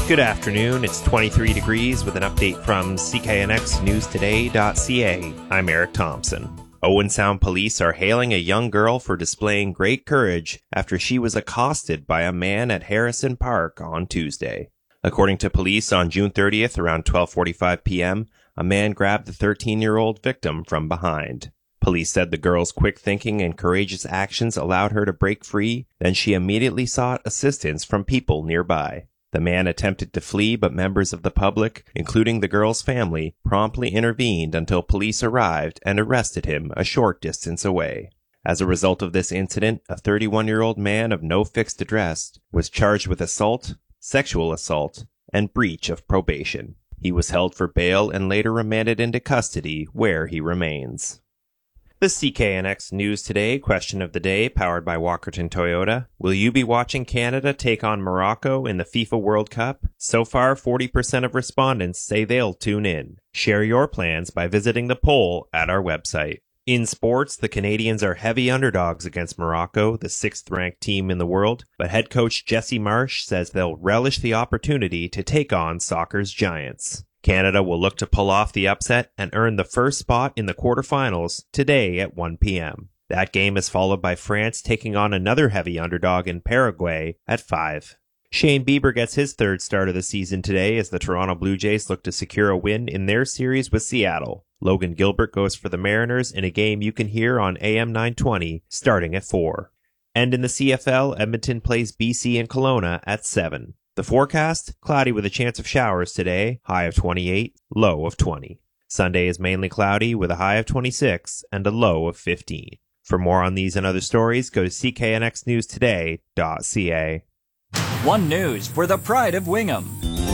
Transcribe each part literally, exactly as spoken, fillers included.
Good afternoon. It's twenty-three degrees with an update from C K N X News Today dot C A. I'm Eric Thompson. Owen Sound police are hailing a young girl for displaying great courage after she was accosted by a man at Harrison Park on Tuesday. According to police, on June thirtieth, around twelve forty-five p.m., a man grabbed the thirteen-year-old victim from behind. Police said the girl's quick thinking and courageous actions allowed her to break free, then she immediately sought assistance from people nearby. The man attempted to flee, but members of the public, including the girl's family, promptly intervened until police arrived and arrested him a short distance away. As a result of this incident, a thirty-one-year-old man of no fixed address was charged with assault, sexual assault, and breach of probation. He was held for bail and later remanded into custody, where he remains. The C K N X News Today question of the day, powered by Walkerton Toyota. Will you be watching Canada take on Morocco in the FIFA World Cup? So far, forty percent of respondents say they'll tune in. Share your plans by visiting the poll at our website. In sports, the Canadians are heavy underdogs against Morocco, the sixth-ranked team in the world, but head coach Jesse Marsh says they'll relish the opportunity to take on soccer's giants. Canada will look to pull off the upset and earn the first spot in the quarterfinals today at one p.m. That game is followed by France taking on another heavy underdog in Paraguay at five. Shane Bieber gets his third start of the season today as the Toronto Blue Jays look to secure a win in their series with Seattle. Logan Gilbert goes for the Mariners in a game you can hear on A M nine twenty starting at four. And in the C F L, Edmonton plays B C in Kelowna at seven. The forecast, cloudy with a chance of showers today, high of twenty-eight, low of twenty. Sunday is mainly cloudy with a high of twenty-six and a low of fifteen. For more on these and other stories, go to C K N X News Today dot C A. One News for the pride of Wingham.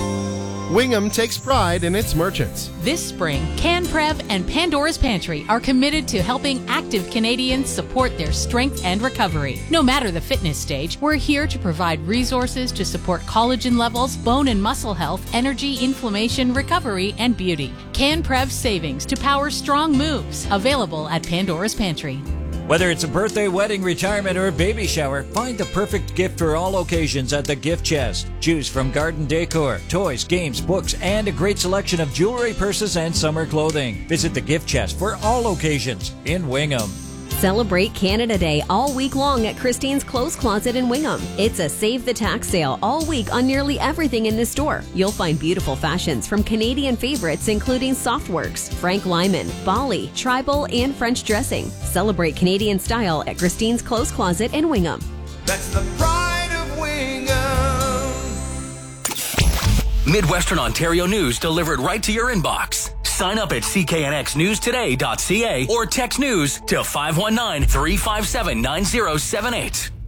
Wingham takes pride in its merchants. This spring, CanPrev and Pandora's Pantry are committed to helping active Canadians support their strength and recovery. No matter the fitness stage, we're here to provide resources to support collagen levels, bone and muscle health, energy, inflammation, recovery, and beauty. CanPrev savings to power strong moves. Available at Pandora's Pantry. Whether it's a birthday, wedding, retirement, or baby shower, find the perfect gift for all occasions at the Gift Chest. Choose from garden decor, toys, games, books, and a great selection of jewelry, purses, and summer clothing. Visit the Gift Chest for all occasions in Wingham. Celebrate Canada Day all week long at Christine's Clothes Closet in Wingham. It's a Save the Tax sale all week on nearly everything in the store. You'll find beautiful fashions from Canadian favorites including Softworks, Frank Lyman, Bali, Tribal, and French dressing. Celebrate Canadian style at Christine's Clothes Closet in Wingham. That's the pride of Wingham. Midwestern Ontario news delivered right to your inbox. Sign up at C K N X News Today dot C A or text news to five one nine, three five seven, nine zero seven eight.